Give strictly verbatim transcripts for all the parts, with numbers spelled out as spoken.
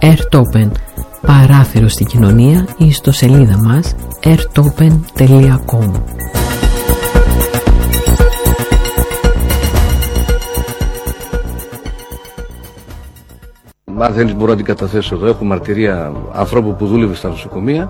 Airtopen, παράθυρο στην κοινωνία, ή στο σελίδα μας airtopen τελεία com. Αν θέλεις μπορώ να την καταθέσω εδώ. Έχω μαρτυρία ανθρώπου που δούλευε στα νοσοκομεία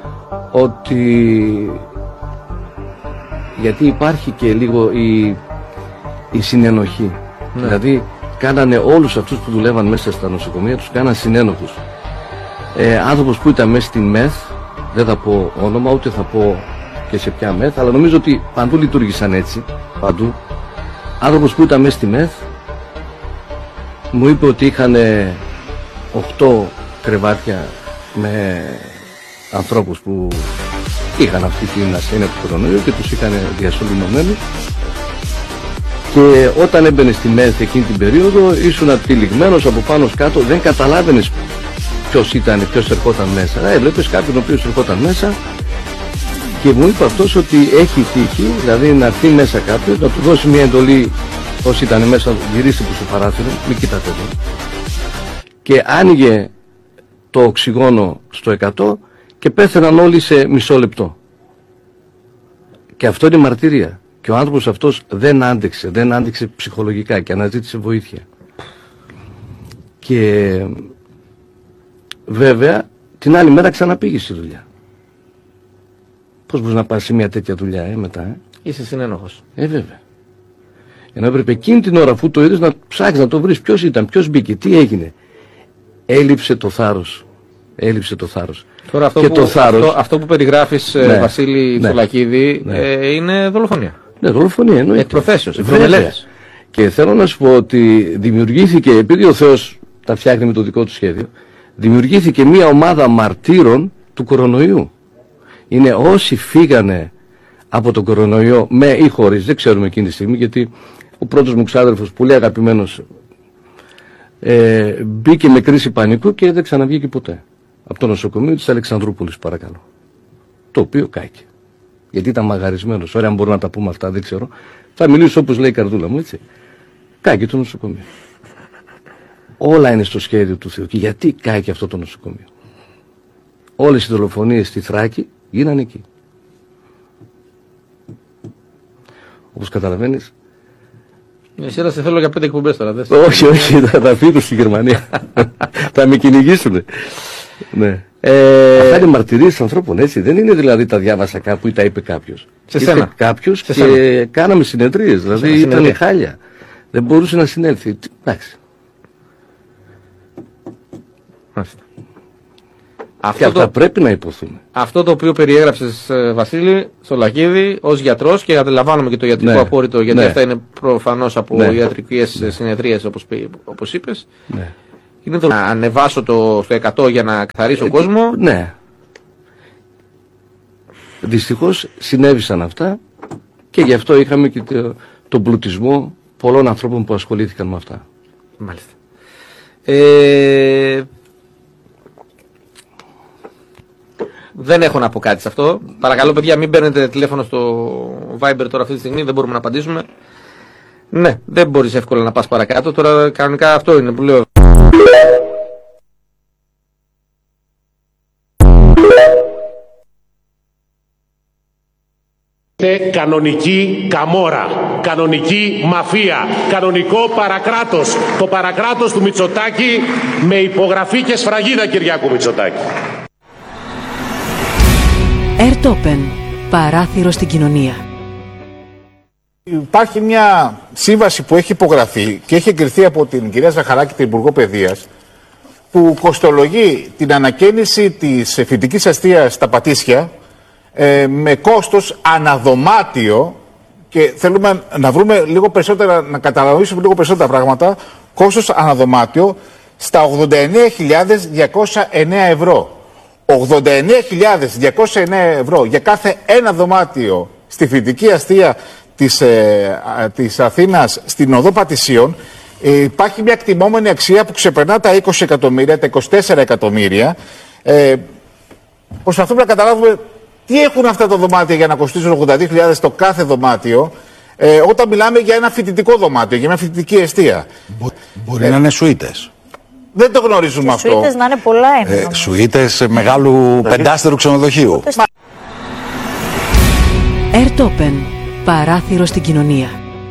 ότι γιατί υπάρχει και λίγο η, η συνενοχή. Ναι. Δηλαδή κάνανε όλους αυτούς που δουλεύαν μέσα στα νοσοκομεία, τους κάναν συνένοχους. Ε, άνθρωπος που ήταν μέσα στην ΜΕΘ, δεν θα πω όνομα ούτε θα πω και σε ποια ΜΕΘ, αλλά νομίζω ότι παντού λειτουργήσαν έτσι, παντού. Άνθρωπος που ήταν μέσα στη ΜΕΘ μου είπε ότι είχαν οκτώ κρεβάτια με ανθρώπους που είχαν αυτή την ασθένεια του κορονοϊού και τους είχαν διασωληνωμένους, και όταν έμπαινε στη ΜΕΘ εκείνη την περίοδο ήσουν τυλιγμένος από πάνω κάτω, δεν καταλάβαινες ποιος ήταν, ποιος ερχόταν μέσα. Έβλεπες κάποιον ο οποίος ερχόταν μέσα και μου είπε αυτός ότι έχει τύχει, δηλαδή να έρθει μέσα κάποιος, να του δώσει μια εντολή όσοι ήταν μέσα, γυρίστε προς το παράθυρο, μην κοιτάτε εδώ, και άνοιγε το οξυγόνο στο εκατό και πέθαιναν όλοι σε μισό λεπτό. Και αυτό είναι μαρτυρία. Και ο άνθρωπος αυτός δεν άντεξε, δεν άντεξε ψυχολογικά και αναζήτησε βοήθεια. Και βέβαια την άλλη μέρα ξαναπήγε στη δουλειά. Πώς μπορείς να πας σε μια τέτοια δουλειά ε, μετά ε? Είσαι συνένοχος. Ε βέβαια. Ενώ έπρεπε εκείνη την ώρα αφού το είδες να ψάξεις να το βρεις ποιος ήταν, ποιος μπήκε, τι έγινε. Έλειψε το θάρρος. Έλειψε το θάρρος. Τώρα αυτό, και που, το θάρρος, αυτό, αυτό που περιγράφεις, ναι, Βασίλη ναι, Τσολακίδη, ναι, ε, είναι δολοφονία. Ναι, δολοφονία εννοείται. Εκ προθέσεως, εκ προμελέτης. Και θέλω να σου πω ότι δημιουργήθηκε, επειδή ο Θεός τα φτιάχνει με το δικό του σχέδιο, δημιουργήθηκε μια ομάδα μαρτύρων του κορονοϊού. Είναι όσοι φύγανε από τον κορονοϊό με ή χωρίς, δεν ξέρουμε εκείνη τη στιγμή, γιατί ο πρώτος μου ξάδερφος, πολύ αγαπημένος, ε, μπήκε με κρίση πανικού και δεν ξαναβγήκε ποτέ. Από το νοσοκομείο της Αλεξανδρούπολης, παρακαλώ. Το οποίο κάηκε. Γιατί ήταν μαγαρισμένος. Ωραία, αν μπορούμε να τα πούμε αυτά, δεν ξέρω. Θα μιλήσω όπως λέει η καρδούλα μου, έτσι. Κάηκε το νοσοκομείο. Όλα είναι στο σχέδιο του Θεού. Και γιατί κάηκε αυτό το νοσοκομείο? Όλες οι δολοφονίες στη Θράκη γίνανε εκεί. Όπως καταλαβαίνεις. Εσύ σε θέλω για πέντε εκπομπές τώρα. Δεν όχι, όχι, θα τα φύγω στη Γερμανία. Θα με κυνηγήσουνε. Ναι. Ε... Αυτά είναι μαρτυρίες ανθρώπων, έτσι. Δεν είναι δηλαδή τα διάβασα κάπου ή τα είπε κάποιος. Σε σένα. Κάποιος σε και σένα. Κάναμε συνεδρίες. Δηλαδή ήταν συνεδρία. Χάλια. Δεν μπορούσε να συνέλθει. Εντάξει. Αυτό και αυτά το... πρέπει να υποθούμε. Αυτό το οποίο περιέγραψες, Βασίλη Τσολακίδη, ως γιατρός, και αντιλαμβάνομαι και το ιατρικό ναι, απόρριτο, γιατί ναι, αυτά είναι προφανώς από ναι, ιατρικές ναι, συνεδρίες, όπως, όπως είπες. Ναι. Είναι το να ανεβάσω το στο εκατό για να καθαρίσω ε, κόσμο. Ναι. Δυστυχώς συνέβησαν αυτά και γι' αυτό είχαμε και το, τον πλουτισμό πολλών ανθρώπων που ασχολήθηκαν με αυτά. Μάλιστα. Ε... Δεν έχω να πω κάτι σε αυτό. Παρακαλώ, παιδιά, μην παίρνετε τηλέφωνο στο Viber τώρα αυτή τη στιγμή, δεν μπορούμε να απαντήσουμε. Ναι, δεν μπορείς εύκολα να πας παρακάτω. Τώρα κανονικά αυτό είναι που λέω. Κανονική καμόρα, κανονική μαφία, κανονικό παρακράτος. Το παρακράτος του Μητσοτάκη με υπογραφή και σφραγίδα Κυριάκου Μητσοτάκη. Airtopen, παράθυρο στην κοινωνία. Υπάρχει μια σύμβαση που έχει υπογραφεί και έχει εγκριθεί από την κυρία Ζαχαράκη, την Υπουργό Παιδείας, που κοστολογεί την ανακαίνιση της φοιτητικής αστείας στα Πατήσια ε, με κόστος αναδωμάτιο, και θέλουμε να βρούμε λίγο περισσότερα, να καταλαβαίνουμε λίγο περισσότερα πράγματα, κόστος αναδωμάτιο στα ογδόντα εννέα χιλιάδες διακόσια εννέα ευρώ. ογδόντα εννέα χιλιάδες διακόσια εννέα ευρώ για κάθε ένα δωμάτιο στη φοιτητική αστεία της, ε, της Αθήνας στην οδό Πατησίων. Ε, υπάρχει μια εκτιμόμενη αξία που ξεπερνά τα είκοσι εκατομμύρια, τα είκοσι τέσσερα εκατομμύρια. Ε, προσπαθούμε να καταλάβουμε τι έχουν αυτά τα δωμάτια για να κοστίζουν ογδόντα δύο χιλιάδες το κάθε δωμάτιο, ε, όταν μιλάμε για ένα φοιτητικό δωμάτιο, για μια φοιτητική εστία. Μπο, μπορεί ε, να είναι σουίτες. Δεν το γνωρίζουμε αυτό. Σουίτες να είναι πολλά είναι. Ε, σουίτες μεγάλου πεντάστερου ξενοδοχείου. Airtopen. Παράθυρο στην κοινωνία.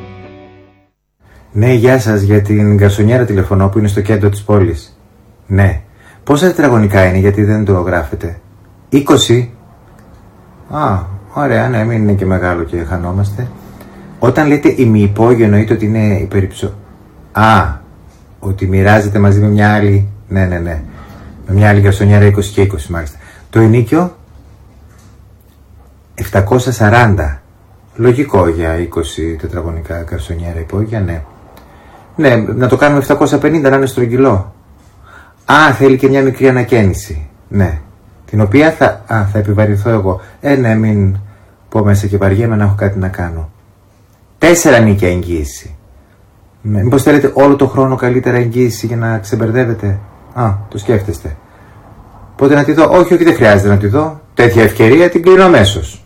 Ναι, γεια σας, για την γκαρσονιέρα τηλεφωνώ που είναι στο κέντρο της πόλης. Ναι. Πόσα τετραγωνικά είναι, γιατί δεν το γράφετε? είκοσι. Α, ωραία, ναι, μην είναι και μεγάλο και χανόμαστε. Όταν λέτε ημιυπόγειο εννοείται ότι είναι υπερυψω... Α, ότι μοιράζεται μαζί με μια άλλη... Ναι, ναι, ναι. Με μια άλλη γκαρσονιέρα είκοσι και είκοσι μάλιστα. Το ενίκιο επτακόσια σαράντα. Λογικό για είκοσι τετραγωνικά γκαρσονιέρα υπόγεια, ναι. Ναι, να το κάνουμε επτακόσια πενήντα, να είναι στρογγυλό. Α, θέλει και μια μικρή ανακαίνιση. Ναι. Την οποία θα, α, θα επιβαρυνθώ εγώ. Ε, ναι, μην πω μέσα και βαριέμαι να έχω κάτι να κάνω. Τέσσερα νίκια εγγύηση. Μήπως θέλετε όλο το χρόνο καλύτερα εγγύηση για να ξεμπερδεύετε? Α, το σκέφτεστε. Πότε να τη δω? Όχι, όχι, δεν χρειάζεται να τη δω. Τέτοια ευκαιρία την κλείνω αμέσως.